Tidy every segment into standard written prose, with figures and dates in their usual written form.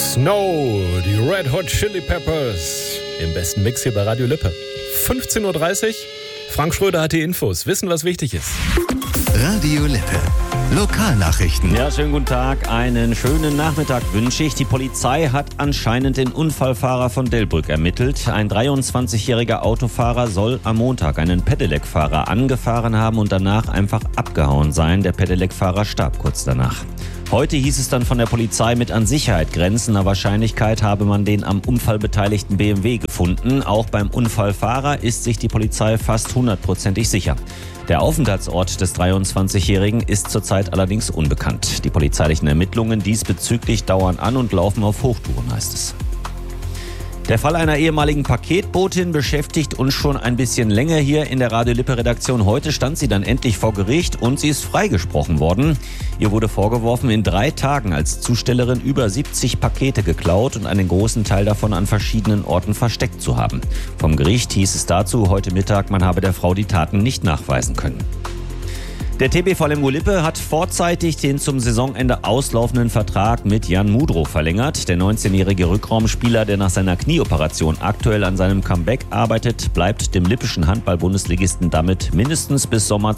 Snow, die Red Hot Chili Peppers. Im besten Mix hier bei Radio Lippe. 15.30 Uhr. Frank Schröder hat die Infos. Wissen, was wichtig ist. Radio Lippe. Lokalnachrichten. Ja, schönen guten Tag. Einen schönen Nachmittag wünsche ich. Die Polizei hat anscheinend den Unfallfahrer von Delbrück ermittelt. Ein 23-jähriger Autofahrer soll am Montag einen Pedelec-Fahrer angefahren haben und danach einfach abgehauen sein. Der Pedelec-Fahrer starb kurz danach. Heute hieß es dann von der Polizei, mit an Sicherheit grenzender Wahrscheinlichkeit habe man den am Unfall beteiligten BMW gefunden. Auch beim Unfallfahrer ist sich die Polizei fast 100%ig sicher. Der Aufenthaltsort des 23-Jährigen ist zurzeit allerdings unbekannt. Die polizeilichen Ermittlungen diesbezüglich dauern an und laufen auf Hochtouren, heißt es. Der Fall einer ehemaligen Paketbotin beschäftigt uns schon ein bisschen länger hier in der Radio Lippe Redaktion. Heute stand sie dann endlich vor Gericht und sie ist freigesprochen worden. Ihr wurde vorgeworfen, in 3 Tagen als Zustellerin über 70 Pakete geklaut und einen großen Teil davon an verschiedenen Orten versteckt zu haben. Vom Gericht hieß es dazu heute Mittag, man habe der Frau die Taten nicht nachweisen können. Der TBV Lemgo-Lippe hat vorzeitig den zum Saisonende auslaufenden Vertrag mit Jan Mudrow verlängert. Der 19-jährige Rückraumspieler, der nach seiner Knieoperation aktuell an seinem Comeback arbeitet, bleibt dem lippischen Handball-Bundesligisten damit mindestens bis Sommer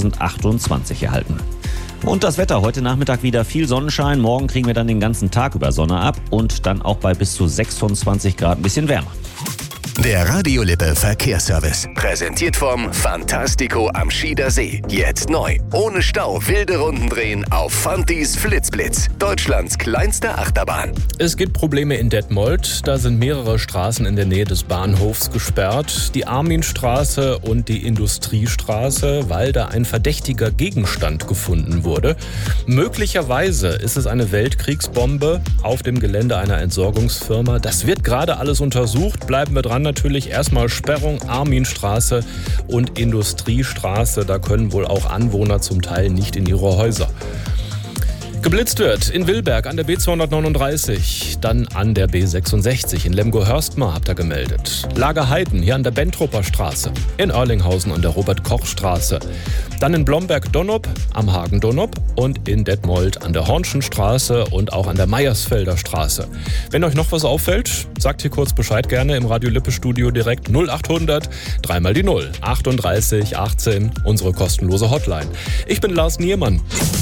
2028 erhalten. Und das Wetter, heute Nachmittag wieder viel Sonnenschein. Morgen kriegen wir dann den ganzen Tag über Sonne ab und dann auch bei bis zu 26 Grad ein bisschen wärmer. Der Radio Lippe Verkehrsservice. Präsentiert vom Fantastico am Schieder See. Jetzt neu. Ohne Stau wilde Runden drehen auf Fantis Flitzblitz. Deutschlands kleinste Achterbahn. Es gibt Probleme in Detmold. Da sind mehrere Straßen in der Nähe des Bahnhofs gesperrt. Die Arminstraße und die Industriestraße, weil da ein verdächtiger Gegenstand gefunden wurde. Möglicherweise ist es eine Weltkriegsbombe auf dem Gelände einer Entsorgungsfirma. Das wird gerade alles untersucht. Bleiben wir dran. Natürlich erstmal Sperrung, Arminstraße und Industriestraße. Da können wohl auch Anwohner zum Teil nicht in ihre Häuser. Geblitzt wird in Wilberg an der B239, dann an der B66 in Lemgo-Hörstmar habt ihr gemeldet. Lagerheiden hier an der Bentrupper Straße, in Erlinghausen an der Robert-Koch-Straße, dann in Blomberg-Donop am Hagen-Donop und in Detmold an der Hornschen Straße und auch an der Meiersfelder Straße. Wenn euch noch was auffällt, sagt hier kurz Bescheid gerne im Radio Lippe Studio direkt 0800 3 mal die 0 38 18, unsere kostenlose Hotline. Ich bin Lars Niermann.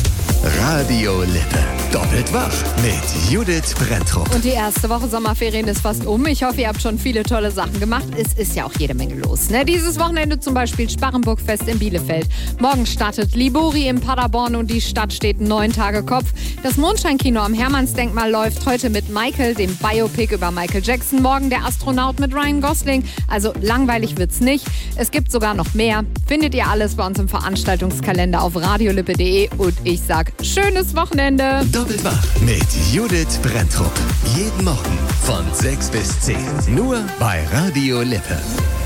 Radio Lippe. Doppelt wach mit Judith Brenntrup. Und die erste Woche Sommerferien ist fast um. Ich hoffe, ihr habt schon viele tolle Sachen gemacht. Es ist ja auch jede Menge los. Ne? Dieses Wochenende zum Beispiel Sparrenburgfest in Bielefeld. Morgen startet Libori in Paderborn und die Stadt steht 9 Tage Kopf. Das Mondscheinkino am Hermannsdenkmal läuft heute mit Michael, dem Biopic über Michael Jackson. Morgen der Astronaut mit Ryan Gosling. Also langweilig wird's nicht. Es gibt sogar noch mehr. Findet ihr alles bei uns im Veranstaltungskalender auf radiolippe.de. Und ich sag schönes Wochenende. Doppelt wach mit Judith Brenntrup. Jeden Morgen von 6 bis 10. Nur bei Radio Lippe.